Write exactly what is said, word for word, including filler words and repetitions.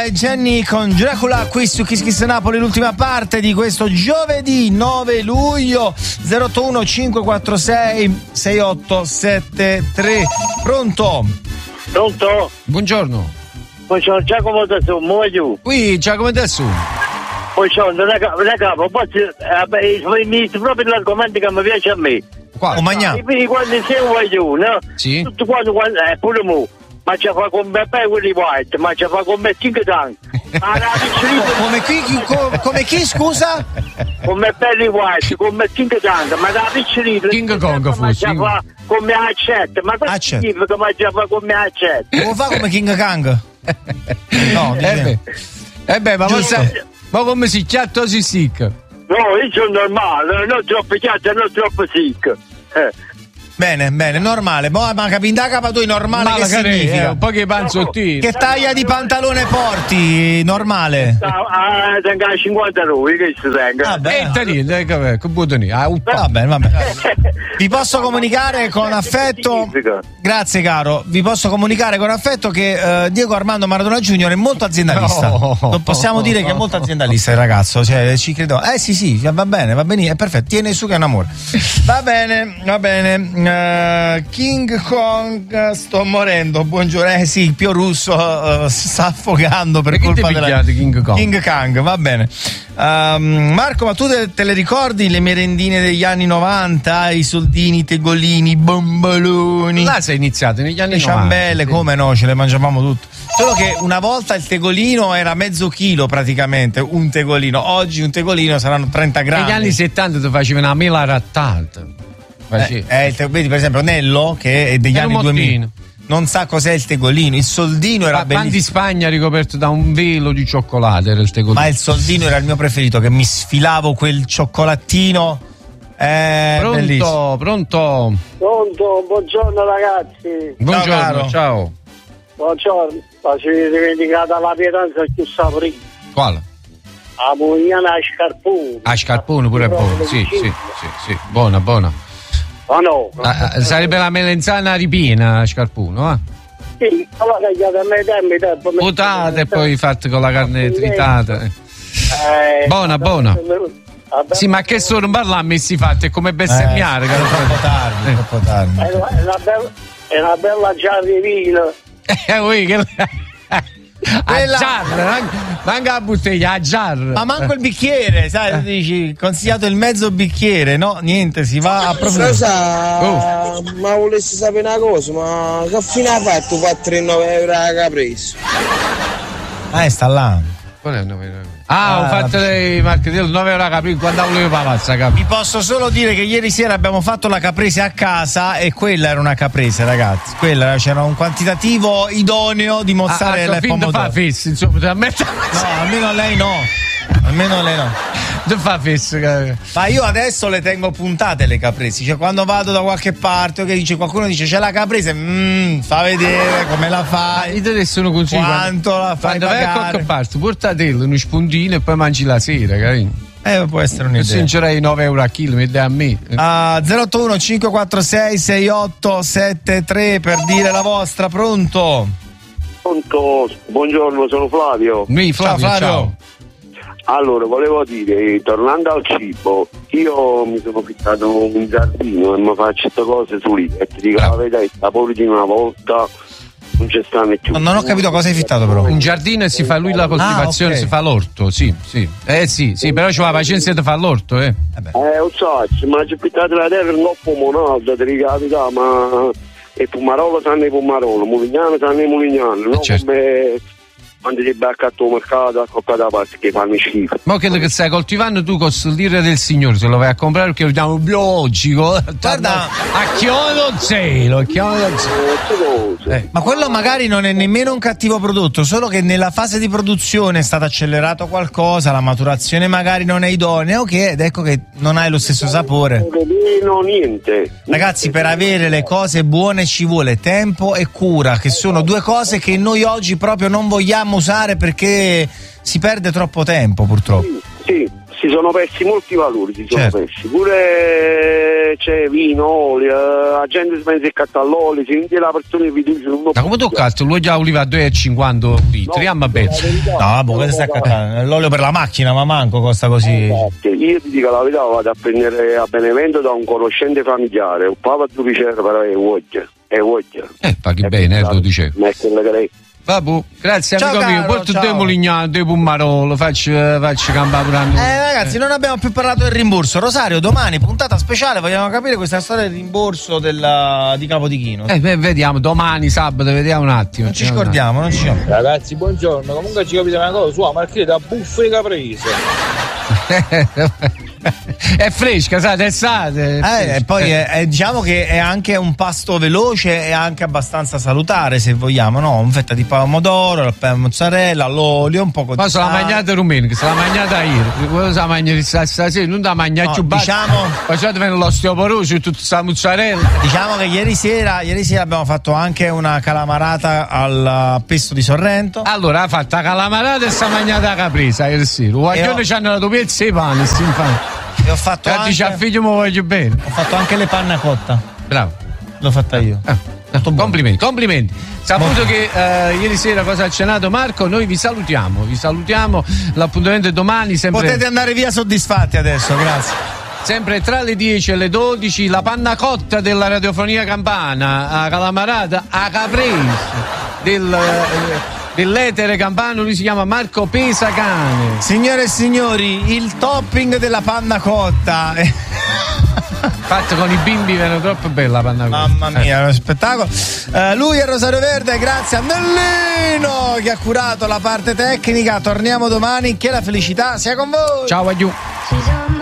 e Jenny con Dracula qui su Kiss Kiss Napoli, l'ultima parte di questo giovedì nove luglio. Zero otto uno cinque quattro sei sei otto sette tre. Pronto? Pronto? Buongiorno. Buongiorno, Giacomo da Su, muoio. Qui, Giacomo da Su. Buongiorno, ragazzi, poi mi proprio l'argomento che mi piace a me. Qua, o magna. E quindi quando sei un guaglione, no? Sì. Tutto quanto, quando, eh, pure mu, ma ci fa con me per quelli white, ma ci fa con me cinque tank. Come chi, chi co, come chi, scusa? Con me belli white, con me cinque tank, ma da piccolino. King Kong fu, ma ci fa con me accetta, ma che significa ma ci fa con me accetta? Come fa come King Kong? No, eh beh, eh beh, ma, ma come si chiama si sick? No, io sono normale, non troppo chiaro, non troppo sick. Eh. Bene, bene, normale. Ma capita capa tu normale ma che significa? Eh, un po' che panzottini. Che taglia di pantalone porti? Normale. Ah, tenga cinquanta euro, che si tenga. Eh, tenete, che buttoni. Ah, va bene, va bene. Vi posso comunicare con affetto. Grazie caro. Vi posso comunicare con affetto che uh, Diego Armando Maradona Junior è molto aziendalista. No. Non possiamo dire che è molto aziendalista il ragazzo, cioè ci credo. Eh sì, sì, va bene, va bene, è perfetto. Tiene su che è un amore. Va bene, va bene. Uh, King Kong, sto morendo. Buongiorno, eh sì, il Pio Russo uh, si sta affogando per Perché colpa della King Kong? King Kong, va bene. Um, Marco, ma tu te, te le ricordi le merendine degli anni novanta? I soldini, i tegolini, i bomboloni? Là sei iniziato negli anni le novanta. Le ciambelle, sì. Come no, ce le mangiavamo tutte. Solo che una volta il tegolino era mezzo chilo praticamente, un tegolino. Oggi un tegolino saranno trenta grammi. Negli anni settanta ti facevano una mela rattata. Eh, eh, te, vedi per esempio Nello che è degli era anni duemila non sa cos'è il tegolino. Il soldino era bellissimo. Pan di Spagna ricoperto da un velo di cioccolato era il tegolino. Ma il soldino era il mio preferito, che mi sfilavo quel cioccolatino. Eh, pronto, bellissimo. pronto. Pronto, buongiorno ragazzi. Buongiorno, ciao. ciao. Buongiorno, ma si è dimenticata la pietanza più saporita. Quale? La Mugliana a Scarpone. A Scarpone pure è buono, sì, sì, sì, sì, buona, buona. Oh no, ah, sarebbe la melenzana ripiena a Scarpuno, eh? Sì, allora tagliate a me tempo, tempo. Butate e poi fatte con la carne tritata. Eh, buona, buona. Sì, ma che sono parlarmi si fatte come bestemmiare. Eh, è troppo tardi, eh. troppo tardi. È una, è una bella, è una bella giarrivina. Eh, oui, che... a giarra, manca la bottiglia, a giarra. Ma manco il bicchiere, sai, dici, consigliato il mezzo bicchiere, no? Niente, si va a proprio. Sa, oh. Ma volessi sapere una cosa, ma che fine ha fatto quattro virgola nove euro a Caprese? Ah, sta là. Qual è il nove euro? Ah, ho fatto le marchetello nove euro a Caprese quando volevo palazza, capi. Vi posso solo dire che ieri sera abbiamo fatto la caprese a casa e quella era una caprese, ragazzi. Quella c'era un quantitativo idoneo di mozzarella ah, e pomodoro. Fa fessi, insomma, no, almeno lei no. Almeno lei no. Non fa fesso, ma io adesso le tengo puntate le capresi, cioè quando vado da qualche parte o che dice qualcuno dice c'è la caprese, mmm, fa vedere come la fai. Io adesso non consiglio quanto quando, la fai quando vai a qualche parte portatelo uno spuntino e poi mangi la sera, capito? Eh, può essere un'idea. Se vincerai nove euro a chilo, mi dai a me. Uh, zero otto uno cinque quattro sei sei otto sette tre per dire la vostra. Pronto? Pronto, buongiorno, sono Flavio. Mi, Flavio, ciao, Flavio. Ciao. Allora, volevo dire, tornando al cibo, io mi sono fissato un giardino e mi faccio queste cose su lì e ti dico ah. la verità, i sapori di una volta non c'è stanno più. No, non ho capito cosa hai fittato però. Un giardino e si fa lui la coltivazione, ah, okay. Si fa l'orto, sì, sì. Eh sì, sì, però c'è la pazienza di fare l'orto, eh. Eh, lo so, ma c'è fittato la terra un po' monalda, ti dico la verità, ma e Pumarolo sanno i Pumarolo, Mulignano sanno i Mulignano, no? Certo. Come quando ti becca al tuo mercato a coccata parte che fanno schifo. Ma quello che stai coltivando tu con l'ira del Signore se lo vai a comprare perché lo diamo biologico. Guarda, a chiodo zero, a chiodo zero. Eh. Ma quello magari non è nemmeno un cattivo prodotto, solo che nella fase di produzione è stato accelerato qualcosa, la maturazione magari non è idonea, ok, ed ecco che non hai lo stesso sapore. No, niente. Ragazzi, per avere le cose buone ci vuole tempo e cura, che sono due cose che noi oggi proprio non vogliamo usare perché si perde troppo tempo, purtroppo. Sì, sì, si sono persi molti valori, si sono certo. persi. Pure c'è vino, olio, la gente si pensa che all'olio, si vende la persona che vi dice non. Ma come toccato? L'olio oliva a due e cinquanta litri, no, bene. No, boh, che stai accattando? L'olio per la macchina, ma manco costa così. Esatto. Io ti dico la verità, vado a prendere a Benevento da un conoscente familiare, un papa tu diceva però è voglia, è voglia. Eh, paghi bene, eh, lo dicevo. Metterla che lei. Vabbè, grazie ciao, amico caro, mio, porto ciao. due Molignano, due Pummarolo, faccio, faccio campare pure a noi. Eh ragazzi, non abbiamo più parlato del rimborso. Rosario, domani puntata speciale, vogliamo capire questa storia del rimborso della, di Capodichino. Eh, beh, vediamo, domani, sabato, vediamo un attimo. Non ci scordiamo, non ci siamo. Ragazzi, buongiorno, comunque ci capite una cosa, sua marchetta buffe caprese. È fresca, sai, d'estate. Eh, e poi è, è, diciamo che è anche un pasto veloce e anche abbastanza salutare, se vogliamo, no? Un fetta di pomodoro, la mozzarella, l'olio, un po' di ma se la mangiata rumena, che se la mangiata ieri, quello se la mangia stasera, non da mangiare no, più basso. Diciamo, facciate venire l'osteoporosi, tutta questa mozzarella. Diciamo che ieri sera, ieri sera abbiamo fatto anche una calamarata al pesto di Sorrento. Allora, ha fatto la calamarata e sta mangiata caprese ieri sera. I guaglioni c'hanno dato pezzi e pane, si infame. E ho fatto e anche dice al figlio mi voglio bene. Ho fatto anche le panna cotta. Bravo. L'ho fatta io. Ah, complimenti, complimenti. Saputo che uh, ieri sera cosa ha cenato Marco, noi vi salutiamo, vi salutiamo. L'appuntamento è domani. Sempre... Potete andare via soddisfatti adesso, grazie. Sempre tra le dieci e le dodici, la panna cotta della radiofonia campana, a calamarata, a caprese del... Uh, dell'etere campano, lui si chiama Marco Pesacane. Signore e signori, il topping della panna cotta fatto con i bimbi, viene troppo bella la panna cotta. Mamma mia, è uno spettacolo. Uh, lui è Rosario Verde, grazie a Nellino che ha curato la parte tecnica. Torniamo domani, che la felicità sia con voi. Ciao, adieu.